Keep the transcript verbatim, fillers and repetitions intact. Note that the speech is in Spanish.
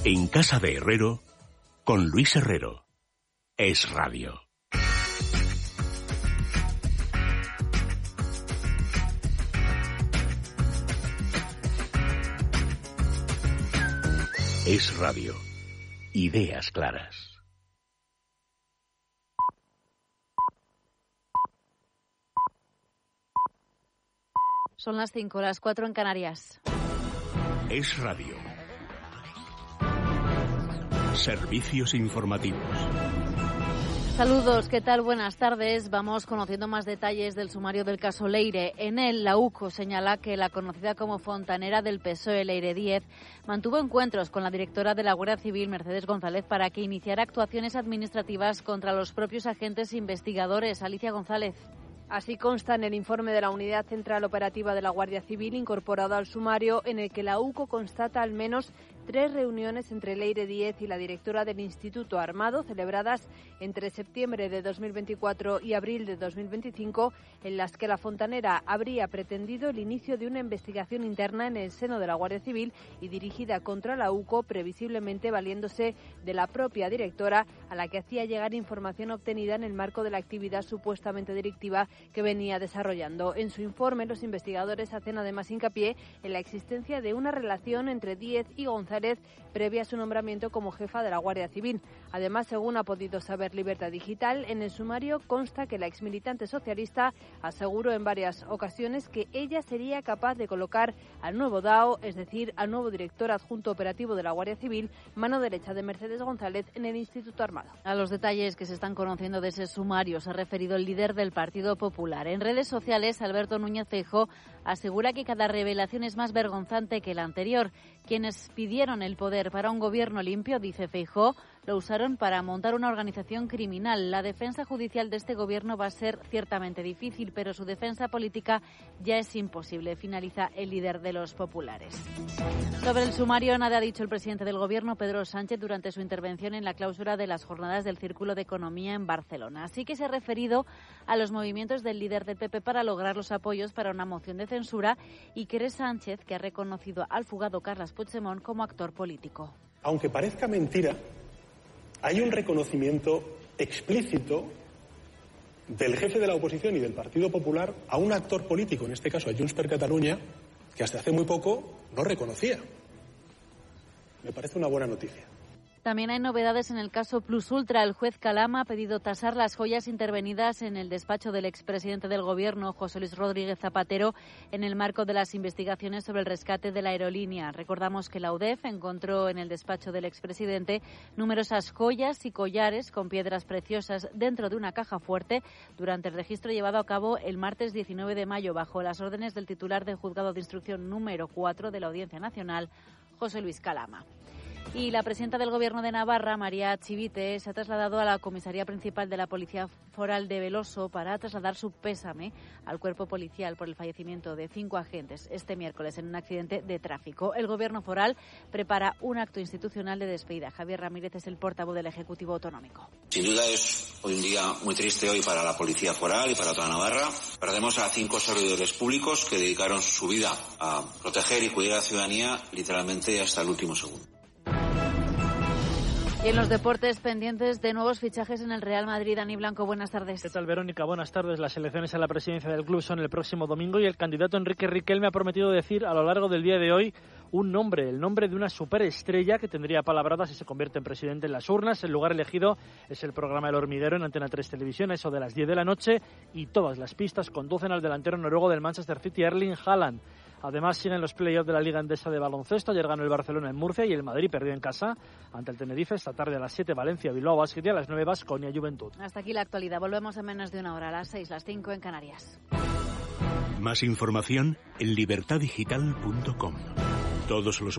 En Casa de Herrero, con Luis Herrero. Es Radio. Es Radio. Ideas claras. Son las cinco, las cuatro en Canarias. Es Radio. Servicios informativos. Saludos, ¿qué tal? Buenas tardes. Vamos conociendo más detalles del sumario del caso Leire. En él, la U C O señala que la conocida como fontanera del P S O E, Leire Díez, mantuvo encuentros con la directora de la Guardia Civil, Mercedes González, para que iniciara actuaciones administrativas contra los propios agentes investigadores. Alicia González. Así consta en el informe de la Unidad Central Operativa de la Guardia Civil incorporado al sumario, en el que la U C O constata al menos tres reuniones entre Leire Díez y la directora del Instituto Armado, celebradas entre septiembre de dos mil veinticuatro y abril de dos mil veinticinco, en las que la fontanera habría pretendido el inicio de una investigación interna en el seno de la Guardia Civil y dirigida contra la U C O, previsiblemente valiéndose de la propia directora, a la que hacía llegar información obtenida en el marco de la actividad supuestamente delictiva que venía desarrollando. En su informe, los investigadores hacen además hincapié en la existencia de una relación entre Díez y González previa a su nombramiento como jefa de la Guardia Civil. Además, según ha podido saber Libertad Digital, en el sumario consta que la exmilitante socialista aseguró en varias ocasiones que ella sería capaz de colocar al nuevo D A O, es decir, al nuevo director adjunto operativo de la Guardia Civil, mano derecha de Mercedes González en el Instituto Armado. A los detalles que se están conociendo de ese sumario se ha referido el líder del Partido Popular. En redes sociales, Alberto Núñez Feijóo asegura que cada revelación es más vergonzante que la anterior. Quienes pidieron el poder para un gobierno limpio, dice Feijóo, lo usaron para montar una organización criminal. La defensa judicial de este gobierno va a ser ciertamente difícil, pero su defensa política ya es imposible, finaliza el líder de los populares. Sobre el sumario, nada ha dicho el presidente del gobierno, Pedro Sánchez, durante su intervención en la clausura de las jornadas del Círculo de Economía en Barcelona. Así que se ha referido a los movimientos del líder del P P para lograr los apoyos para una moción de censura y cree Sánchez que ha reconocido al fugado Carles Puigdemont como actor político. Aunque parezca mentira, hay un reconocimiento explícito del jefe de la oposición y del Partido Popular a un actor político, en este caso a Junts per Catalunya, que hasta hace muy poco no reconocía. Me parece una buena noticia. También hay novedades en el caso Plus Ultra. El juez Calama ha pedido tasar las joyas intervenidas en el despacho del expresidente del Gobierno, José Luis Rodríguez Zapatero, en el marco de las investigaciones sobre el rescate de la aerolínea. Recordamos que la U D E F encontró en el despacho del expresidente numerosas joyas y collares con piedras preciosas dentro de una caja fuerte durante el registro llevado a cabo el martes diecinueve de mayo bajo las órdenes del titular del Juzgado de Instrucción número cuatro de la Audiencia Nacional, José Luis Calama. Y la presidenta del Gobierno de Navarra, María Chivite, se ha trasladado a la comisaría principal de la Policía Foral de Veloso para trasladar su pésame al cuerpo policial por el fallecimiento de cinco agentes este miércoles en un accidente de tráfico. El Gobierno foral prepara un acto institucional de despedida. Javier Ramírez es el portavoz del Ejecutivo Autonómico. Sin duda es hoy un día muy triste hoy para la Policía Foral y para toda Navarra. Perdemos a cinco servidores públicos que dedicaron su vida a proteger y cuidar a la ciudadanía literalmente hasta el último segundo. Y en los deportes, pendientes de nuevos fichajes en el Real Madrid. Dani Blanco, buenas tardes. ¿Qué tal, Verónica? Buenas tardes. Las elecciones a la presidencia del club son el próximo domingo y el candidato Enrique Riquelme ha prometido decir a lo largo del día de hoy un nombre, el nombre de una superestrella que tendría palabrada si se convierte en presidente en las urnas. El lugar elegido es el programa El Hormiguero en Antena tres Televisión, eso de las diez de la noche, y todas las pistas conducen al delantero noruego del Manchester City, Erling Haaland. Además, siguen los playoffs de la Liga Endesa de baloncesto. Ayer ganó el Barcelona en Murcia y el Madrid perdió en casa ante el Tenerife. Esta tarde a las siete Valencia, Bilbao Basket, y a las nueve Baskonia Juventud. Hasta aquí la actualidad. Volvemos en menos de una hora, a las seis, las cinco en Canarias. Más información en libertad digital punto com. Todos los